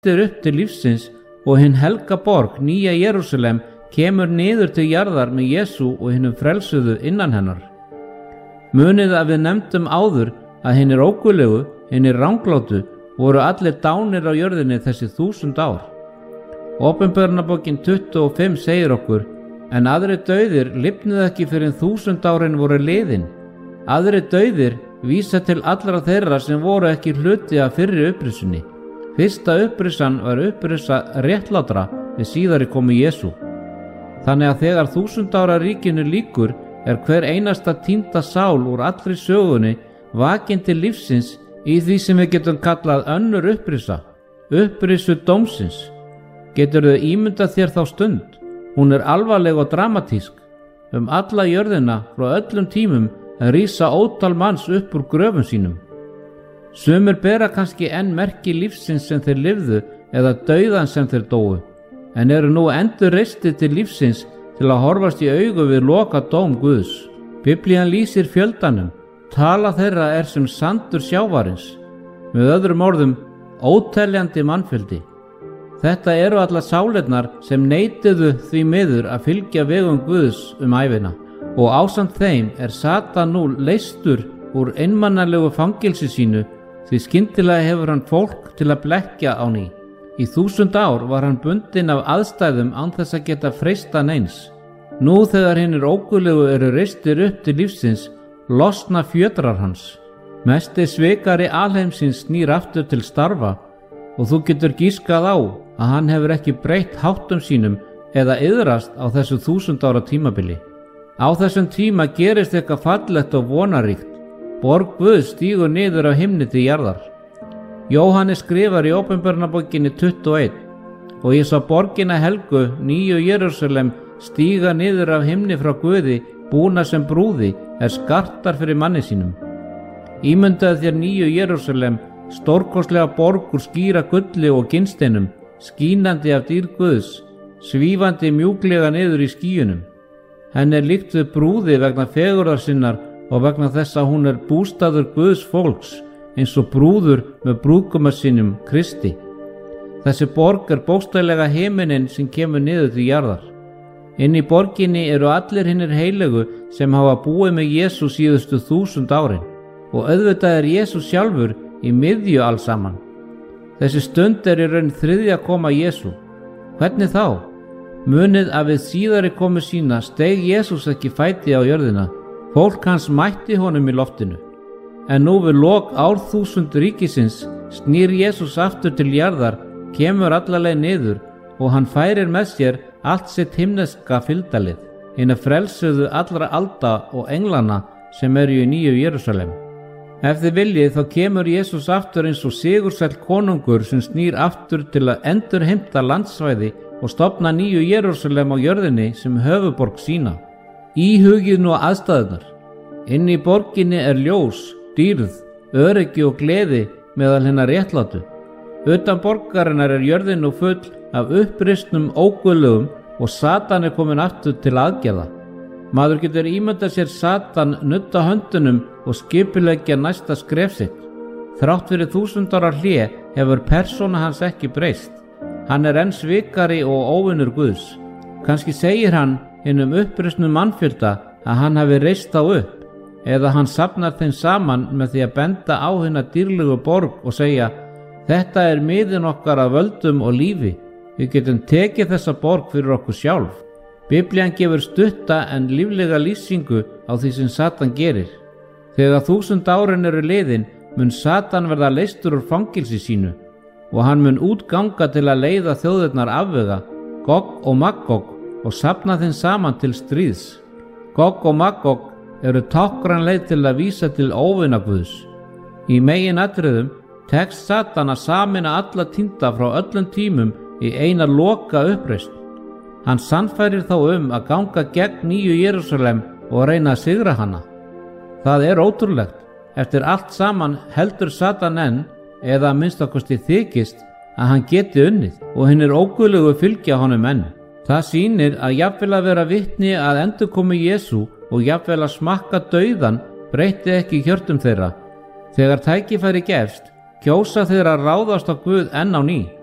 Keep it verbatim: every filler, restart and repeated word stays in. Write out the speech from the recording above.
ristir upp til lífsins og hinn helga borg, nýja Jerúsalem, kemur niður til jarðar með Jesú og hinnum frelsuðu innan hennar. Munið að við nefndum áður að hinnir óguðlegu, hinnir ranglátu, voru allir dánir á jörðinni þessi þúsund ár. Åpenbarunarbókin tuttugu og fimm segir okkur: en aðrir dauðir lifnuðu ekki fyrr en þúsund árin voru liðin. Aðrir dauðir vísa til allra þeirra sem voru ekki hluti af fyrri upprisunni. Fyrsta upprisan var upprisa réttlátra við síðari komu Jesú. Þannig að þegar þúsund ára ríkinu lýkur er hver einasta týnda sál úr allri sögunni vakin til lífsins í því sem við getum kallað önnur upprisa, upprisu dómsins. Geturðu ímyndað þér þá stund? Hún er alvarleg og dramatísk. Um alla jörðina frá öllum tímum rísa ótal manns upp úr gröfum sínum. Sumir bera kannski enn merki lífsins sem þeir lifðu eða dauðan sem þeir dóu, en eru nú endur reistir til lífsins til að horfast í augu við loka dóm Guðs. Biblían lýsir fjöldanum, tala þeirra er sem sandur sjávarins, með öðrum orðum óteljandi mannfjöldi. Þetta eru allar sálirnar sem neituðu því miður að fylgja vegum Guðs um ævina, og ásamt þeim er Satan nú leystur úr einmannalegu fangilsi sínu, því skyndilega hefur hann fólk til að blekkja á ný. Í þúsund ár var hann bundinn af aðstæðum án þess að geta freista neins. Nú þegar hinnir óguðlegu eru reistir upp til lífsins, losna fjötrar hans. Mesti svikari alheimsins snýr aftur til starfa, og þú getur gískað á að hann hefur ekki breytt háttum sínum eða iðrast á þessu þúsund ára tímabili. Á þessum tíma gerist eitthvað fallegt og vonaríkt. Borg Guðs stígur niður af himni til jarðar. Jóhannes skrifar í Åpenbarunarbókinni tuttugu og eitt: og ég sá borgina helgu, nýju Jerúsalem, stíga niður af himni frá Guði, búna sem brúði, er skartar fyrir manni sínum. Ímyndaðu þér nýju Jerúsalem, stórkostlega borg úr skýra gulli og ginnsteinum, skínandi af dýrð Guðs, svífandi mjúklega niður í skýjunum. Henni er líkt við brúði vegna fegurðar sinnar og vegna þess að hún er bústaður Guðs fólks, eins og brúður með brúðguma sínum, Kristi. Þessi borg er bókstaflega himinninn sem kemur niður til jarðar. Inn í borginni eru allir hinnir heilegu sem hafa búið með Jesú síðustu þúsund árin, og auðvitað er Jesú sjálfur í miðju alls saman. Þessi stund er í raun þriðja koma Jesú. Hvernig þá? Munið að við síðari komu sína steig Jesús ekki fæti á jörðina. Fólk hans mætti honum í loftinu. En nú við lok árþúsund ríkisins snýr Jesús aftur til jarðar, kemur allaleg niður og hann færir með sér allt sitt himneska fylgdalið, hina frelsuðu allra alda og englana sem eru í nýju Jerúsalem. Ef þið viljið þá kemur Jesús aftur eins og sigursæll konungur sem snýr aftur til að endurheimta landsvæði og stofna nýju Jerúsalem á jörðinni sem höfuborg sína. Íhugið nú aðstæðunar. Inn í borginni er ljós, dýrð, öryggi og gleði meðal hinna réttlátu. Utan borgarinnar er jörðin nú full af uppristnum óguðlegum og Satan er komin aftur til aðgerða. Maður getur ímyndað sér Satan nudda höndunum og skipuleggja næsta skref sitt. Þrátt fyrir þúsund ára hlé hefur persóna hans ekki breyst. Hann er enn svikari og óvinur Guðs. Kannski segir hann hinum uppristnum mannfjölda að hann hafi reist þá upp, eða hann safnar þeim saman með því að benda á hina dýrlegu borg og segja: þetta er miðin okkar af völdum og lífi. Við getum tekið þessa borg fyrir okkur sjálf. Biblían gefur stutta en líflega lýsingu á því sem Satan gerir. Þegar þúsund árin eru liðin mun Satan verða leystur úr fangilsi sínu og hann mun útganga til að leiða þjóðirnar afvega, Gog og Magog, og safna þeim saman til stríðs. Gog og Magog eru tákran leið til að vísa til óvina Guðs. Í megin atriðum tekst Satan að sameina alla týnda frá öllum tímum í eina loka uppreisn. Hann sannfærir þá um að ganga gegn nýju Jerúsalem og reyna að sigra hana. Það er ótrúlegt. Eftir allt saman heldur Satan enn, eða að minnstakosti þykist, að hann geti unnið og hinnir óguðlegu fylgja honum enn. Það sýnir að jafnvel að vera vitni að endurkomu Jesú og jafnvel að smakka dauðan breytti ekki hjörtum þeirra. Þegar tækifæri gefst, kjósa þeirra að ráðast á Guð enn á ný.